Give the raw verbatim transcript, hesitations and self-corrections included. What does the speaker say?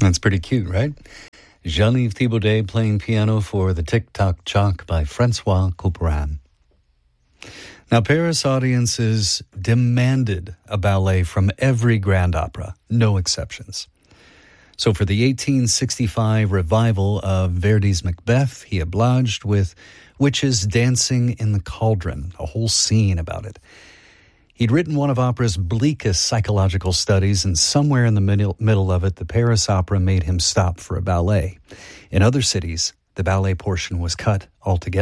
That's pretty cute, right? Jean-Yves Thibaudet playing piano for the Tic-Tac Choc by Francois Couperin. Now, Paris audiences demanded a ballet from every grand opera, no exceptions. So for the eighteen sixty-five revival of Verdi's Macbeth, he obliged with witches dancing in the cauldron, a whole scene about it. He'd written one of opera's bleakest psychological studies, and somewhere in the middle, middle of it, the Paris Opera made him stop for a ballet. In other cities, the ballet portion was cut altogether.